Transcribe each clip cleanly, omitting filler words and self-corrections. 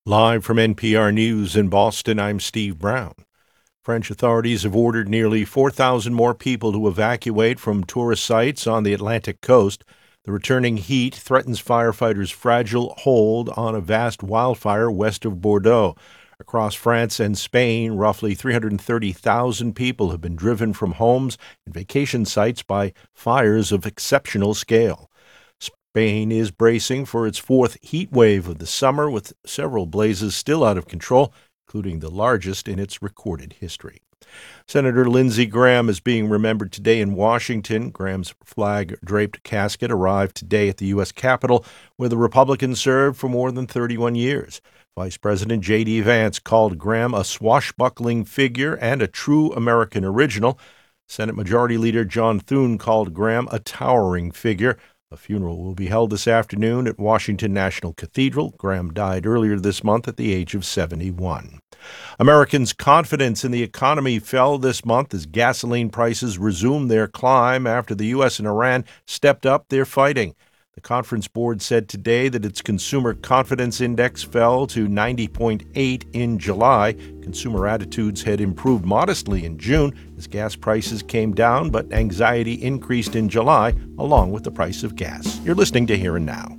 Live from NPR News in Boston, I'm Steve Brown. French authorities have ordered nearly 4,000 more people to evacuate from tourist sites on the Atlantic coast. The returning heat threatens firefighters' fragile hold on a vast wildfire west of Bordeaux. Across France and Spain, roughly 330,000 people have been driven from homes and vacation sites by fires of exceptional scale. Spain is bracing for its fourth heat wave of the summer, with several blazes still out of control, including the largest in its recorded history. Senator Lindsey Graham is being remembered today in Washington. Graham's flag-draped casket arrived today at the U.S. Capitol, where the Republican served for more than 31 years. Vice President J.D. Vance called Graham a swashbuckling figure and a true American original. Senate Majority Leader John Thune called Graham a towering figure. A funeral will be held this afternoon at Washington National Cathedral. Graham died earlier this month at the age of 71. Americans' confidence in the economy fell this month as gasoline prices resumed their climb after the U.S. and Iran stepped up their fighting. The Conference Board said today that its Consumer Confidence Index fell to 90.8 in July. Consumer attitudes had improved modestly in June as gas prices came down, but anxiety increased in July along with the price of gas. You're listening to Here and Now.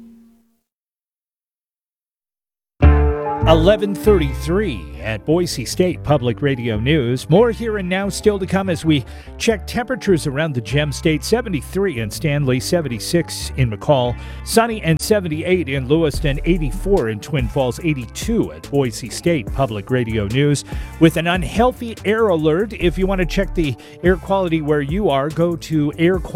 11:33 at Boise State Public Radio News. More Here and Now still to come as we check temperatures around the Gem State. 73 in Stanley, 76 in McCall, sunny and 78 in Lewiston, 84 in Twin Falls, 82 at Boise State Public Radio News. With an unhealthy air alert, if you want to check the air quality where you are, go to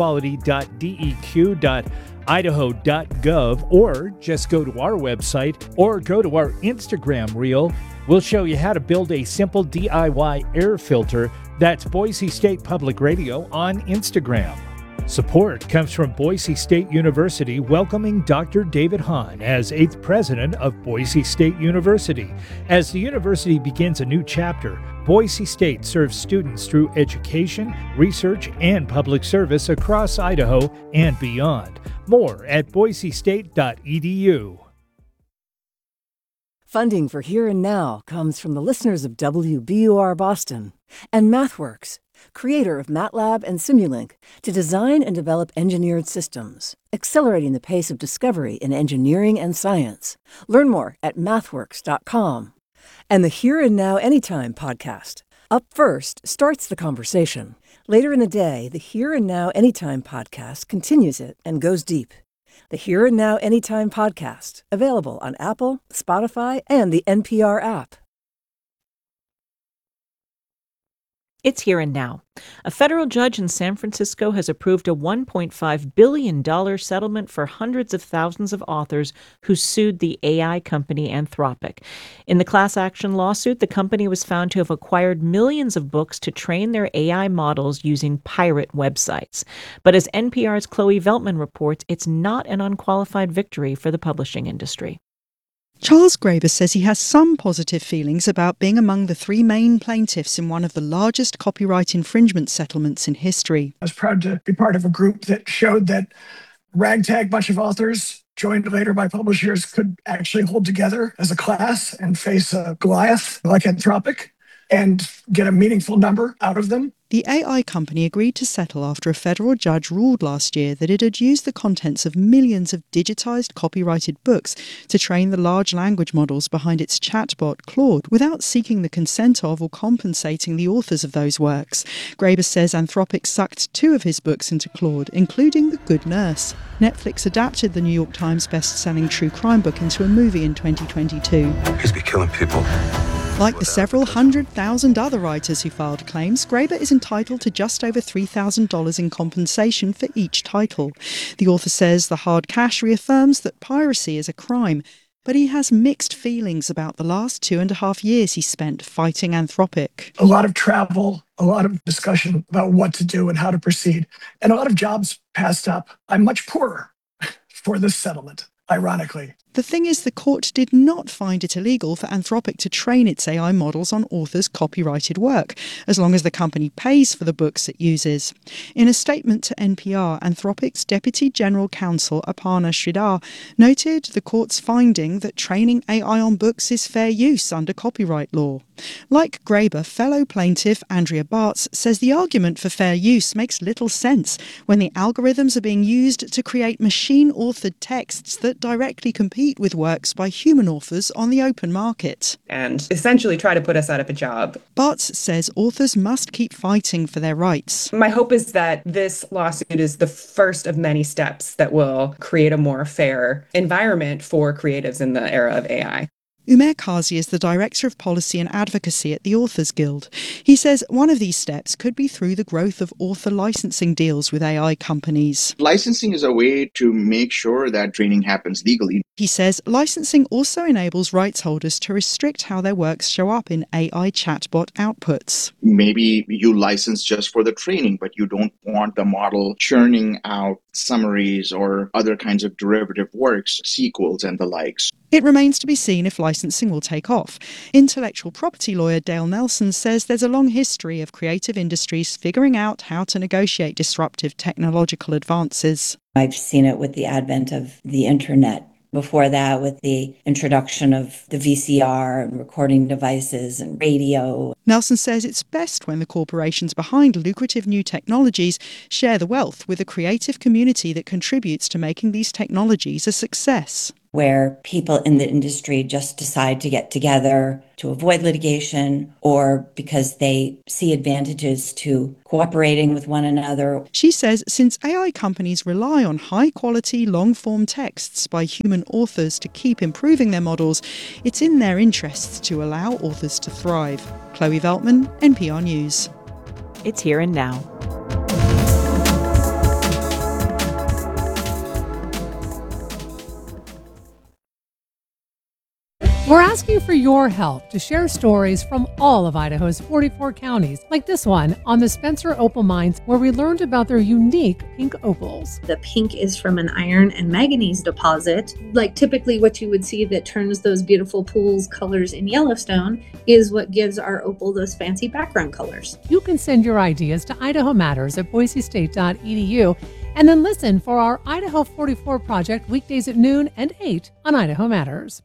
airquality.deq.idaho.gov or just go to our website or go to our Instagram reel. We'll show you how to build a simple DIY air filter. That's Boise State Public Radio on Instagram. Support comes from Boise State University, welcoming Dr. David Hahn as 8th president of Boise State University. As the university begins a new chapter, Boise State serves students through education, research, and public service across Idaho and beyond. More at boisestate.edu. Funding for Here and Now comes from the listeners of WBUR Boston and MathWorks, creator of MATLAB and Simulink, to design and develop engineered systems, accelerating the pace of discovery in engineering and science. Learn more at mathworks.com. And the Here and Now Anytime podcast. Up First starts the conversation. Later in the day, the Here and Now Anytime podcast continues it and goes deep. The Here and Now Anytime podcast, available on Apple, Spotify, and the NPR app. It's Here and Now. A federal judge in San Francisco has approved a $1.5 billion settlement for hundreds of thousands of authors who sued the AI company Anthropic. In the class action lawsuit, the company was found to have acquired millions of books to train their AI models using pirate websites. But as NPR's Chloe Veltman reports, it's not an unqualified victory for the publishing industry. Charles Graeber says he has some positive feelings about being among the three main plaintiffs in one of the largest copyright infringement settlements in history. I was proud to be part of a group that showed that ragtag bunch of authors, joined later by publishers, could actually hold together as a class and face a Goliath like Anthropic and get a meaningful number out of them. The AI company agreed to settle after a federal judge ruled last year that it had used the contents of millions of digitized copyrighted books to train the large language models behind its chatbot Claude without seeking the consent of or compensating the authors of those works. Graeber says Anthropic sucked 2 of his books into Claude, including The Good Nurse. Netflix adapted the New York Times best-selling true crime book into a movie in 2022. He's been killing people. Like the several 100,000 other writers who filed claims, Graeber is entitled to just over $3,000 in compensation for each title. The author says the hard cash reaffirms that piracy is a crime, but he has mixed feelings about the last 2.5 years he spent fighting Anthropic. A lot of travel, a lot of discussion about what to do and how to proceed, and a lot of jobs passed up. I'm much poorer for this settlement, ironically. The thing is, the court did not find it illegal for Anthropic to train its AI models on authors' copyrighted work, as long as the company pays for the books it uses. In a statement to NPR, Anthropic's Deputy General Counsel Aparna Sridhar noted the court's finding that training AI on books is fair use under copyright law. Like Graeber, fellow plaintiff Andrea Bartz says the argument for fair use makes little sense when the algorithms are being used to create machine-authored texts that directly compete with works by human authors on the open market. And essentially try to put us out of a job. Bartz says authors must keep fighting for their rights. My hope is that this lawsuit is the first of many steps that will create a more fair environment for creatives in the era of AI. Umair Kazi is the Director of Policy and Advocacy at the Authors Guild. He says one of these steps could be through the growth of author licensing deals with AI companies. Licensing is a way to make sure that training happens legally. He says licensing also enables rights holders to restrict how their works show up in AI chatbot outputs. Maybe you license just for the training, but you don't want the model churning out summaries or other kinds of derivative works, sequels and the likes. It remains to be seen if licensing will take off. Intellectual property lawyer Dale Nelson says there's a long history of creative industries figuring out how to negotiate disruptive technological advances. I've seen it with the advent of the internet. Before that, with the introduction of the VCR and recording devices and radio. Nelson says it's best when the corporations behind lucrative new technologies share the wealth with a creative community that contributes to making these technologies a success. Where people in the industry just decide to get together to avoid litigation or because they see advantages to cooperating with one another. She says since AI companies rely on high-quality, long-form texts by human authors to keep improving their models, it's in their interests to allow authors to thrive. Chloe Veltman, NPR News. It's Here and Now. We're asking for your help to share stories from all of Idaho's 44 counties, like this one on the Spencer Opal Mines, where we learned about their unique pink opals. The pink is from an iron and manganese deposit. Like typically what you would see that turns those beautiful pools colors in Yellowstone is what gives our opal those fancy background colors. You can send your ideas to Idaho Matters at boisestate.edu and then listen for our Idaho 44 project weekdays at noon and 8 on Idaho Matters.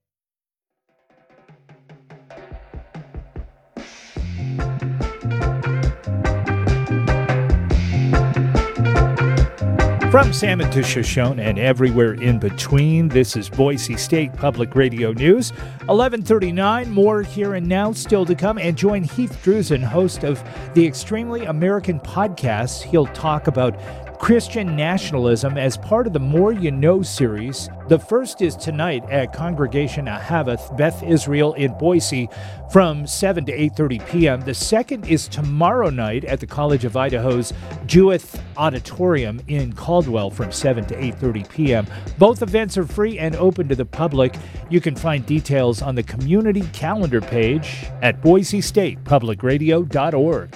From Salmon to Shoshone and everywhere in between, this is Boise State Public Radio News. 11:39, more Here and Now still to come. And join Heath Drusen, host of the Extremely American podcast. He'll talk about Christian nationalism as part of the More You Know series. The first is tonight at Congregation Ahavath, Beth Israel in Boise from 7 to 8:30 p.m. The second is tomorrow night at the College of Idaho's Jewett Auditorium in Caldwell from 7 to 8:30 p.m. Both events are free and open to the public. You can find details on the community calendar page at boisestatepublicradio.org.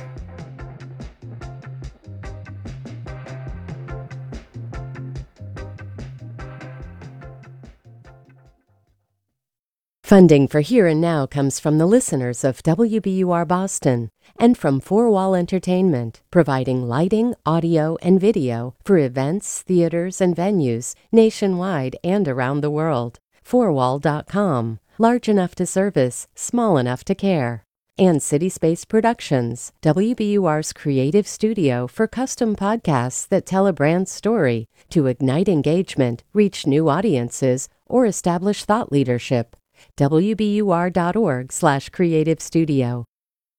Funding for Here and Now comes from the listeners of WBUR Boston and from Four Wall Entertainment, providing lighting, audio, and video for events, theaters, and venues nationwide and around the world. Fourwall.com, large enough to service, small enough to care. And City Space Productions, WBUR's creative studio for custom podcasts that tell a brand's story to ignite engagement, reach new audiences, or establish thought leadership. WBUR.org/creative studio.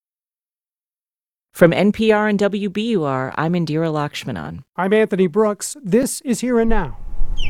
From NPR and WBUR, I'm Indira Lakshmanan. I'm Anthony Brooks. This is Here and Now.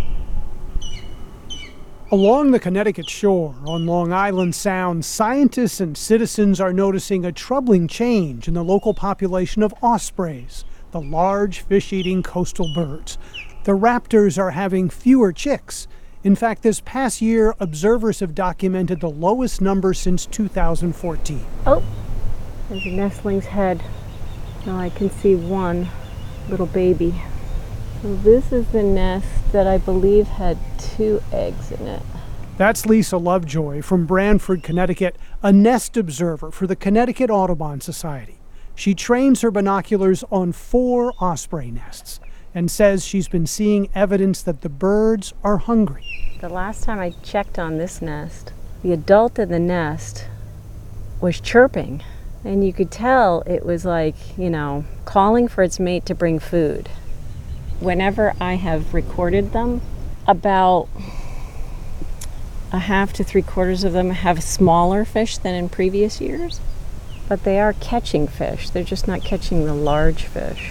Along the Connecticut shore on Long Island Sound, scientists and citizens are noticing a troubling change in the local population of ospreys, the large fish-eating coastal birds. The raptors are having fewer chicks. In fact, this past year, observers have documented the lowest number since 2014. Oh, there's a nestling's head. Now I can see one little baby. So this is the nest that I believe had 2 eggs in it. That's Lisa Lovejoy from Branford, Connecticut, a nest observer for the Connecticut Audubon Society. She trains her binoculars on 4 osprey nests and says she's been seeing evidence that the birds are hungry. The last time I checked on this nest, the adult in the nest was chirping, and you could tell it was like, calling for its mate to bring food. Whenever I have recorded them, about a half to 3/4 of them have smaller fish than in previous years, but they are catching fish. They're just not catching the larger fish.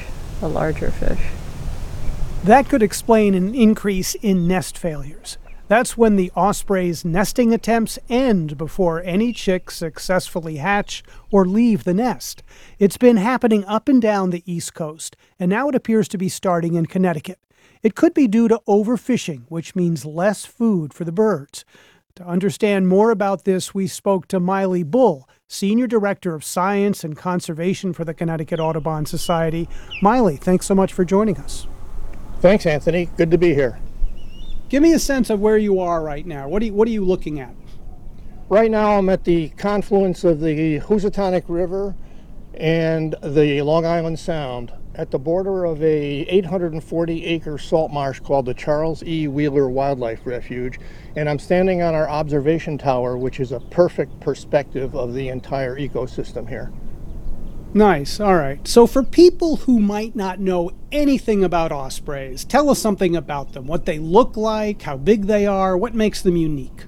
That could explain an increase in nest failures. That's when the osprey's nesting attempts end before any chicks successfully hatch or leave the nest. It's been happening up and down the East Coast, and now it appears to be starting in Connecticut. It could be due to overfishing, which means less food for the birds. To understand more about this, we spoke to Miley Bull, Senior Director of Science and Conservation for the Connecticut Audubon Society. Miley, thanks so much for joining us. Thanks, Anthony. Good to be here. Give me a sense of where you are right now. What are you looking at? Right now I'm at the confluence of the Housatonic River and the Long Island Sound at the border of a 840-acre salt marsh called the Charles E. Wheeler Wildlife Refuge. And I'm standing on our observation tower, which is a perfect perspective of the entire ecosystem here. Nice. All right. So for people who might not know anything about ospreys, tell us something about them, what they look like, how big they are, what makes them unique.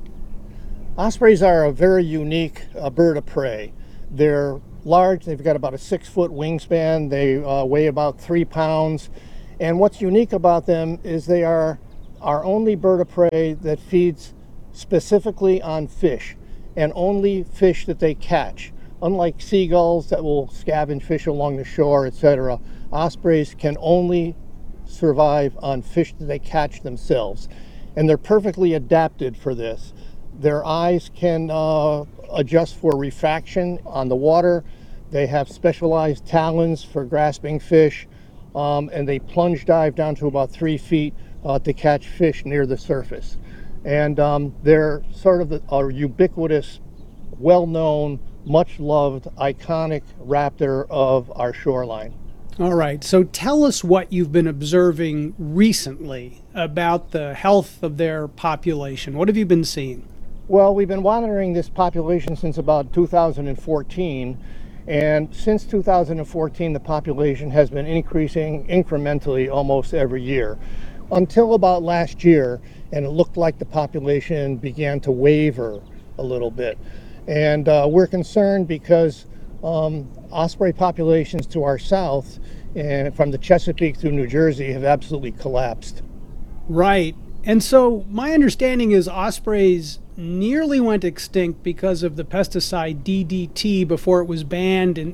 Ospreys are a very unique bird of prey. They're large. They've got about a 6-foot wingspan. They weigh about 3 pounds. And what's unique about them is they are our only bird of prey that feeds specifically on fish, and only fish that they catch. Unlike seagulls that will scavenge fish along the shore, etc., ospreys can only survive on fish that they catch themselves. And they're perfectly adapted for this. Their eyes can adjust for refraction on the water. They have specialized talons for grasping fish, and they plunge dive down to about 3 feet to catch fish near the surface. And they're sort of a ubiquitous, well-known, much-loved, iconic raptor of our shoreline. All right, so tell us what you've been observing recently about the health of their population. What have you been seeing? Well, we've been monitoring this population since about 2014, and since 2014 the population has been increasing incrementally almost every year, until about last year, and it looked like the population began to waver a little bit. And we're concerned because osprey populations to our south and from the Chesapeake through New Jersey have absolutely collapsed. Right. And so my understanding is ospreys nearly went extinct because of the pesticide DDT before it was banned in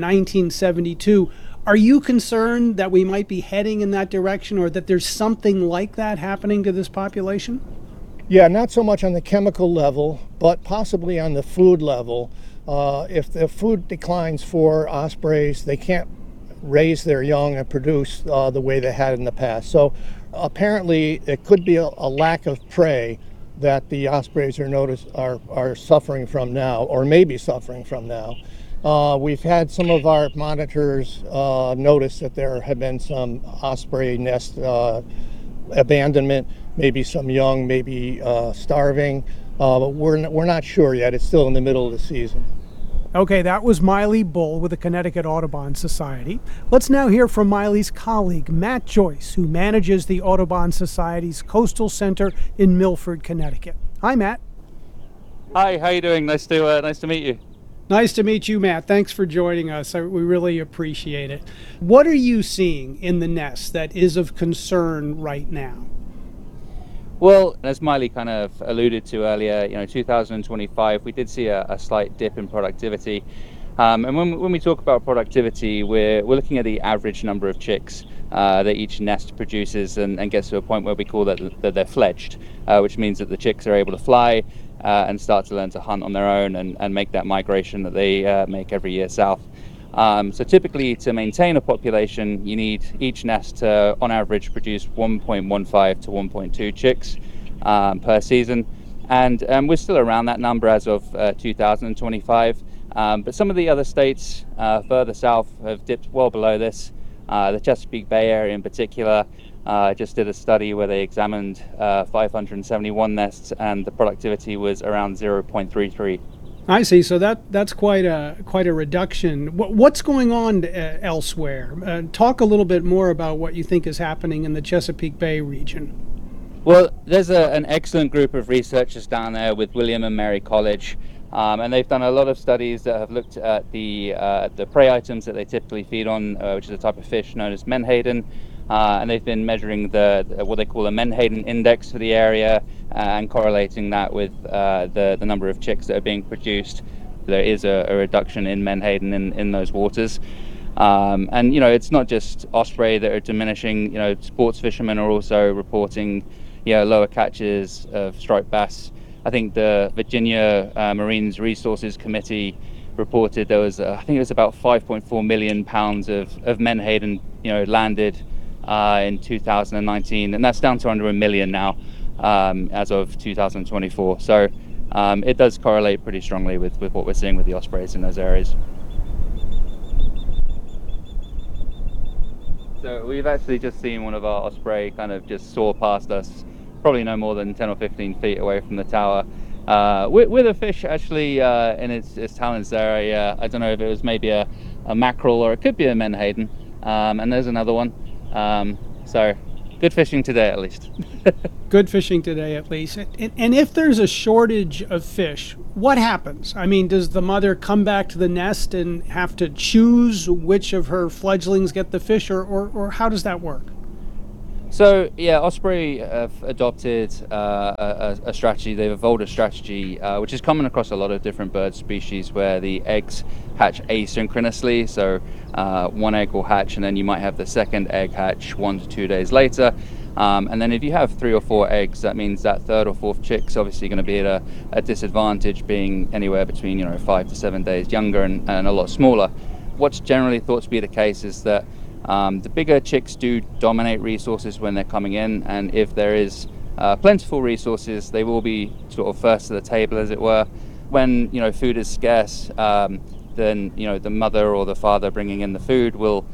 1972. Are you concerned that we might be heading in that direction, or that there's something like that happening to this population? Yeah, not so much on the chemical level, but possibly on the food level. If the food declines for ospreys, they can't raise their young and produce the way they had in the past. So apparently it could be a lack of prey that the ospreys are suffering from now, or maybe suffering from now. We've had some of our monitors notice that there have been some osprey nest abandonment, maybe some young, maybe starving, but we're not sure yet. It's still in the middle of the season. Okay, that was Miley Bull with the Connecticut Audubon Society. Let's now hear from Miley's colleague, Matt Joyce, who manages the Audubon Society's Coastal Center in Milford, Connecticut. Hi, Matt. Hi, how you doing? Nice to meet you. Nice to meet you, Matt. Thanks for joining us. We really appreciate it. What are you seeing in the nest that is of concern right now? Well, as Miley kind of alluded to earlier, 2025, we did see a slight dip in productivity. And when we talk about productivity, we're looking at the average number of chicks that each nest produces, and gets to a point where we call that they're fledged, which means that the chicks are able to fly and start to learn to hunt on their own and make that migration that they make every year south. So typically, to maintain a population, you need each nest to, on average, produce 1.15 to 1.2 chicks per season. And we're still around that number as of 2025. But some of the other states further south have dipped well below this. The Chesapeake Bay area in particular just did a study where they examined 571 nests, and the productivity was around 0.33. I see. So that's quite a reduction. What's going on elsewhere? Talk a little bit more about what you think is happening in the Chesapeake Bay region. Well, there's an excellent group of researchers down there with William and Mary College, and they've done a lot of studies that have looked at the prey items that they typically feed on, which is a type of fish known as menhaden. And they've been measuring what they call a menhaden index for the area and correlating that with the number of chicks that are being produced. There is a reduction in menhaden in those waters. And, it's not just osprey that are diminishing. Sports fishermen are also reporting, lower catches of striped bass. I think the Virginia Marine Resources Committee reported there was, I think it was about 5.4 million pounds of menhaden, landed in 2019, and that's down to under 1 million now as of 2024. So it does correlate pretty strongly with what we're seeing with the ospreys in those areas. So we've actually just seen one of our osprey kind of just soar past us, probably no more than 10 or 15 feet away from the tower, with a fish actually in its talons there. I don't know if it was maybe a mackerel or it could be a menhaden, and there's another one. So good fishing today, at least. Good fishing today, at least. And if there's a shortage of fish, what happens? I mean, does the mother come back to the nest and have to choose which of her fledglings get the fish, or how does that work? So, yeah, osprey have adopted a strategy. They've evolved a strategy which is common across a lot of different bird species, where the eggs hatch asynchronously. So one egg will hatch and then you might have the second egg hatch 1 to 2 days later. And then if you have 3 or 4 eggs, that means that third or fourth chick's obviously going to be at a disadvantage, being anywhere between 5 to 7 days younger and a lot smaller. What's generally thought to be the case is that the bigger chicks do dominate resources when they're coming in, and if there is plentiful resources, they will be sort of first to the table, as it were. When food is scarce, then the mother or the father bringing in the food will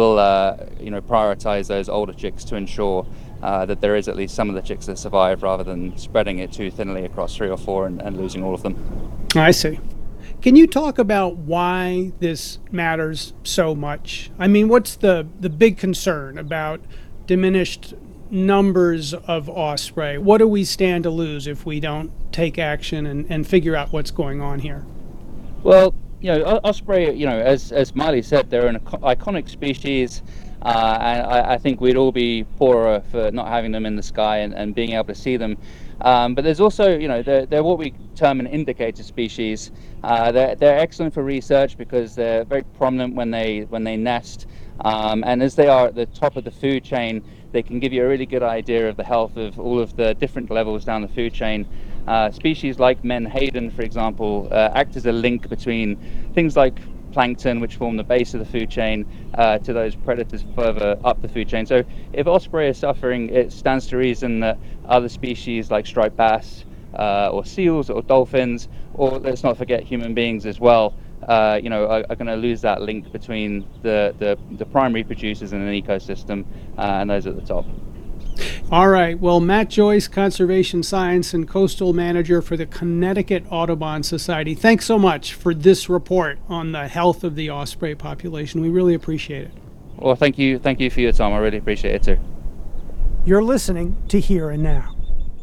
prioritize those older chicks to ensure that there is at least some of the chicks that survive, rather than spreading it too thinly across 3 or 4 and losing all of them. I see. Can you talk about why this matters so much? I mean, what's the big concern about diminished numbers of osprey? What do we stand to lose if we don't take action and figure out what's going on here? Well, osprey, as Miley said, they're an iconic species, and I think we'd all be poorer for not having them in the sky and being able to see them. But there's also, they're what we term an indicator species. They're excellent for research because they're very prominent when they nest, and as they are at the top of the food chain, they can give you a really good idea of the health of all of the different levels down the food chain. Species like menhaden, for example, act as a link between things like plankton, which form the base of the food chain, to those predators further up the food chain. So if osprey is suffering, it stands to reason that other species like striped bass or seals or dolphins, or let's not forget human beings as well, are going to lose that link between the primary producers in an ecosystem and those at the top. All right. Well, Matt Joyce, Conservation Science and Coastal Manager for the Connecticut Audubon Society, thanks so much for this report on the health of the osprey population. We really appreciate it. Well, thank you for your time. I really appreciate it too. You're listening to Here and Now.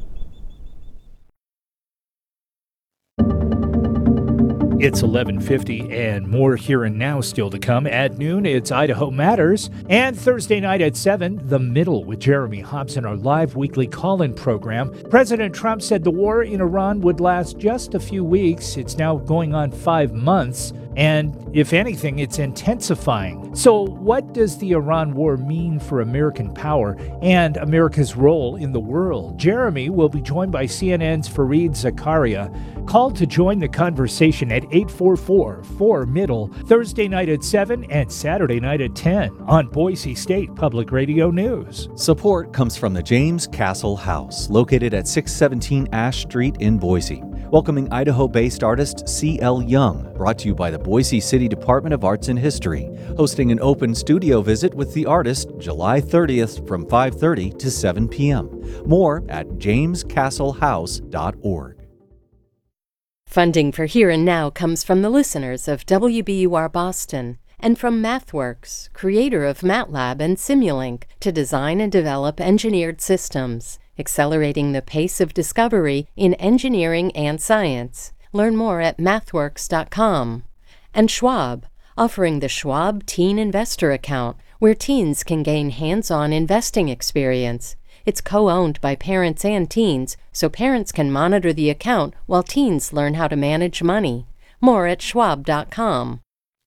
It's 11:50 and more Here and Now still to come. At noon, it's Idaho Matters. And Thursday night at 7, The Middle with Jeremy Hobson, our live weekly call-in program. President Trump said the war in Iran would last just a few weeks. It's now going on 5 months. and if anything, it's intensifying. So, what does the Iran war mean for American power and America's role in the world? Jeremy will be joined by CNN's Fareed Zakaria. Call to join the conversation at 844-4-MIDDLE, Thursday night at 7 and Saturday night at 10 on Boise State Public Radio News. Support comes from the James Castle House, located at 617 Ash Street in Boise. Welcoming Idaho-based artist C.L. Young, brought to you by the Boise City Department of Arts and History, hosting an open studio visit with the artist July 30th from 5:30 to 7 p.m. More at jamescastlehouse.org. Funding for Here and Now comes from the listeners of WBUR Boston and from MathWorks, creator of MATLAB and Simulink, to design and develop engineered systems, accelerating the pace of discovery in engineering and science. Learn more at mathworks.com. And Schwab, offering the Schwab Teen Investor Account, where teens can gain hands-on investing experience. It's co-owned by parents and teens, so parents can monitor the account while teens learn how to manage money. More at schwab.com.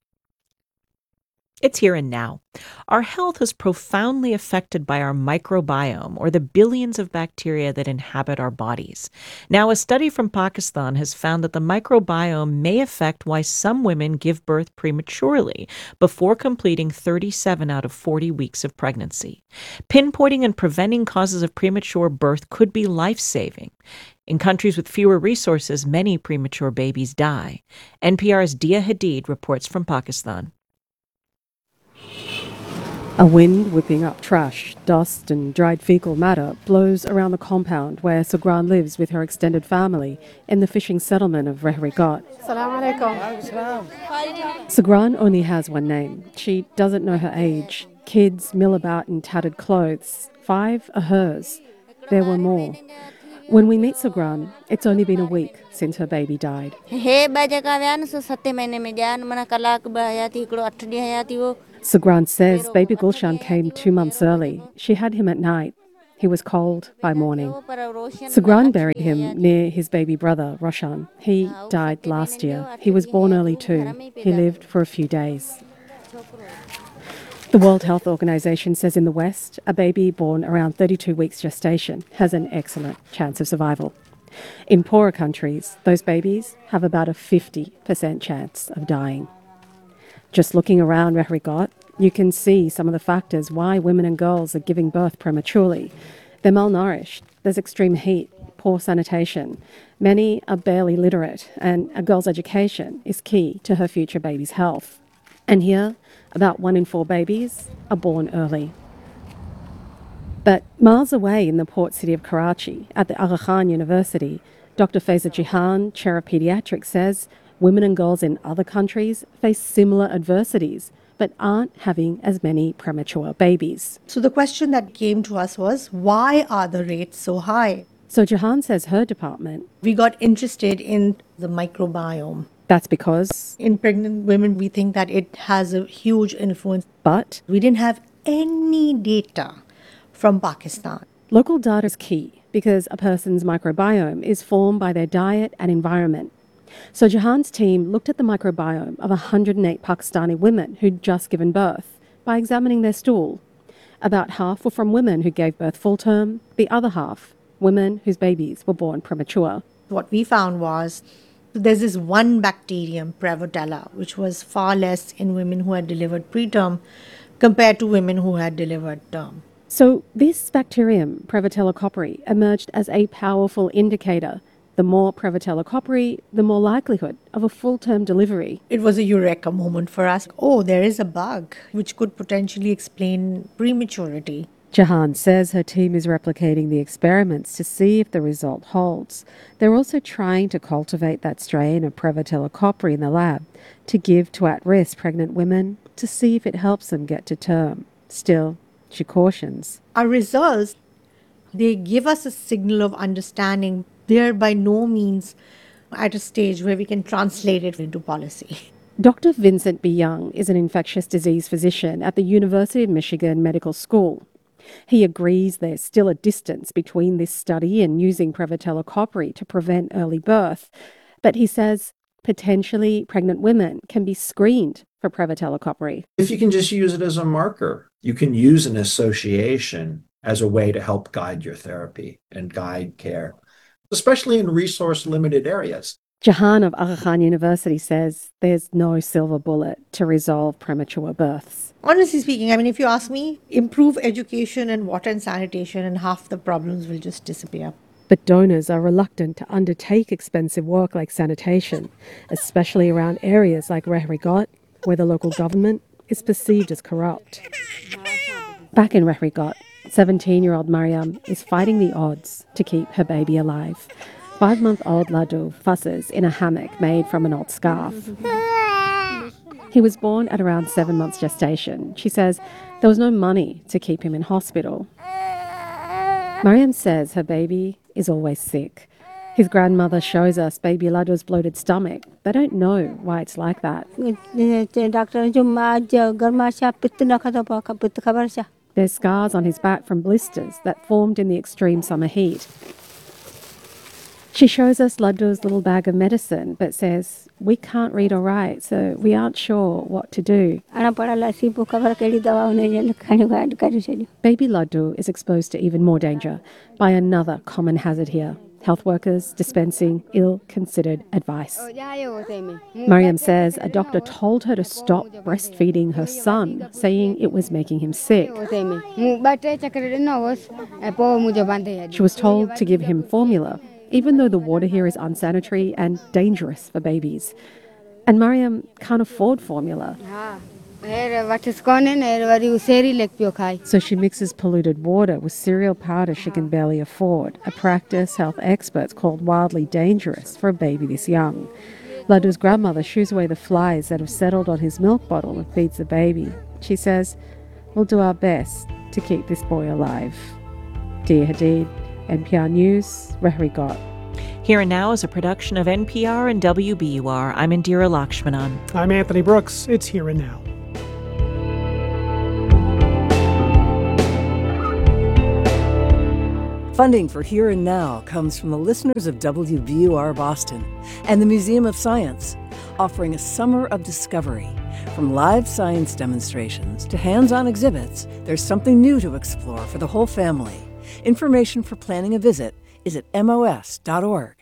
It's here and now. Our health is profoundly affected by our microbiome, or the billions of bacteria that inhabit our bodies. Now, a study from Pakistan has found that the microbiome may affect why some women give birth prematurely before completing 37 out of 40 weeks of pregnancy. Pinpointing and preventing causes of premature birth could be life-saving. In countries with fewer resources, many premature babies die. NPR's Dia Hadid reports from Pakistan. A wind whipping up trash, dust and dried fecal matter blows around the compound where Sugran lives with her extended family in the fishing settlement of Rehrigat. Sugran only has one name. She doesn't know her age. Kids mill about in tattered clothes. 5 are hers. There were more. When we meet Sugran, it's only been a week since her baby died. Sugran says baby Gulshan came 2 months early. She had him at night. He was cold by morning. Sugran buried him near his baby brother, Roshan. He died last year. He was born early too. He lived for a few days. The World Health Organization says in the West, a baby born around 32 weeks gestation has an excellent chance of survival. In poorer countries, those babies have about a 50% chance of dying. Just looking around Rehrigat, you can see some of the factors why women and girls are giving birth prematurely. They're malnourished, there's extreme heat, poor sanitation. Many are barely literate, and a girl's education is key to her future baby's health. And here, about 1 in 4 babies are born early. But miles away in the port city of Karachi, at the Aga Khan University, Dr. Faiza Jihan, chair of pediatrics, says women and girls in other countries face similar adversities, but aren't having as many premature babies. So the question that came to us was, why are the rates so high? So Jahan says her department, we got interested in the microbiome. That's because in pregnant women, we think that it has a huge influence. But we didn't have any data from Pakistan. Local data is key because a person's microbiome is formed by their diet and environment. So Jahan's team looked at the microbiome of 108 Pakistani women who'd just given birth by examining their stool. About half were from women who gave birth full term, the other half, women whose babies were born premature. What we found was there's this one bacterium, Prevotella, which was far less in women who had delivered preterm compared to women who had delivered term. So this bacterium, Prevotella copperi, emerged as a powerful indicator. The more Prevotella copperi, the more likelihood of a full-term delivery. It was a eureka moment for us. Oh, there is a bug which could potentially explain prematurity. Jahan says her team is replicating the experiments to see if the result holds. They're also trying to cultivate that strain of Prevotella copperi in the lab to give to at-risk pregnant women to see if it helps them get to term. Still, she cautions. Our results, they give us a signal of understanding. They're by no means at a stage where we can translate it into policy. Dr. Vincent B. Young is an infectious disease physician at the University of Michigan Medical School. He agrees there's still a distance between this study and using Prevotella copperi to prevent early birth, but he says potentially pregnant women can be screened for Prevotella copperi. If you can just use it as a marker, you can use an association as a way to help guide your therapy and guide care, especially in resource-limited areas. Jahan of Aga Khan University says there's no silver bullet to resolve premature births. Honestly speaking, I mean, if you ask me, improve education and water and sanitation, and half the problems will just disappear. But donors are reluctant to undertake expensive work like sanitation, especially around areas like Rehrigot, where the local government is perceived as corrupt. Back in Rehrigot, 17-year-old Mariam is fighting the odds to keep her baby alive. 5-month-old Ladu fusses in a hammock made from an old scarf. He was born at around 7 months gestation. She says there was no money to keep him in hospital. Mariam says her baby is always sick. His grandmother shows us baby Ladu's bloated stomach. They don't know why it's like that. There's scars on his back from blisters that formed in the extreme summer heat. She shows us Ladu's little bag of medicine, but says, we can't read or write, so we aren't sure what to do. Baby Ladu is exposed to even more danger by another common hazard here. Health workers dispensing ill-considered advice. Mariam says a doctor told her to stop breastfeeding her son, saying it was making him sick. She was told to give him formula, even though the water here is unsanitary and dangerous for babies. And Mariam can't afford formula. So she mixes polluted water with cereal powder she can barely afford, a practice health experts called wildly dangerous for a baby this young. Ladu's grandmother shoos away the flies that have settled on his milk bottle and feeds the baby. She says, we'll do our best to keep this boy alive. Dia Hadid, NPR News, Rehrigot. Here and Now is a production of NPR and WBUR. I'm Indira Lakshmanan. I'm Anthony Brooks. It's Here and Now. Funding for Here and Now comes from the listeners of WBUR Boston and the Museum of Science, offering a summer of discovery. From live science demonstrations to hands-on exhibits, there's something new to explore for the whole family. Information for planning a visit is at mos.org.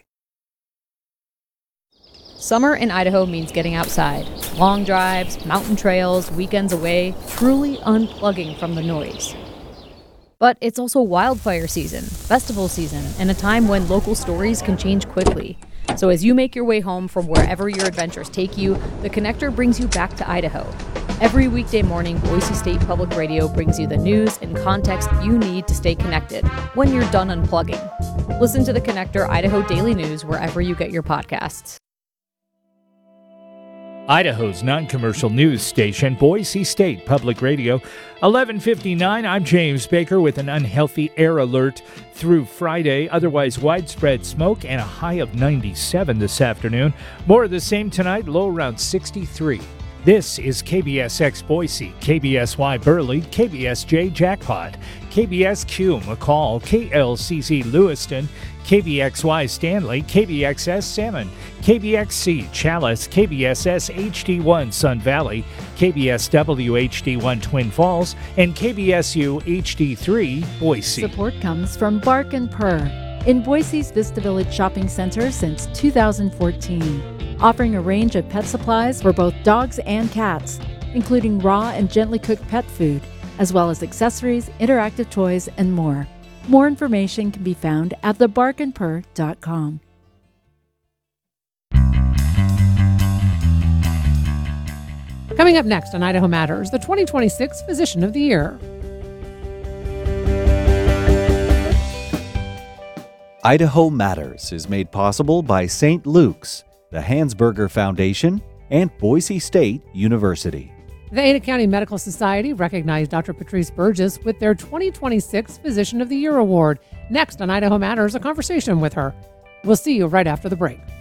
Summer in Idaho means getting outside. Long drives, mountain trails, weekends away, truly unplugging from the noise. But it's also wildfire season, festival season, and a time when local stories can change quickly. So as you make your way home from wherever your adventures take you, The Connector brings you back to Idaho. Every weekday morning, Boise State Public Radio brings you the news and context you need to stay connected when you're done unplugging. Listen to The Connector Idaho Daily News wherever you get your podcasts. Idaho's non-commercial news station, Boise State Public Radio. 11:59, I'm James Baker with an unhealthy air alert through Friday. Otherwise, widespread smoke and a high of 97 this afternoon. More of the same tonight, low around 63. This is KBSX Boise, KBSY Burley, KBSJ Jackpot, KBSQ McCall, KLCC Lewiston, KBXY Stanley, KBXS Salmon, KBXC Chalice, KBSS HD1 Sun Valley, KBSW HD1 Twin Falls, and KBSU HD3 Boise. Support comes from Bark and Purr in Boise's Vista Village Shopping Center since 2014, offering a range of pet supplies for both dogs and cats, including raw and gently cooked pet food, as well as accessories, interactive toys, and more. More information can be found at thebarkandpurr.com. Coming up next on Idaho Matters, the 2026 Physician of the Year. Idaho Matters is made possible by St. Luke's, the Hansberger Foundation, and Boise State University. The Ada County Medical Society recognized Dr. Patrice Burgess with their 2026 Physician of the Year Award. Next on Idaho Matters, a conversation with her. We'll see you right after the break.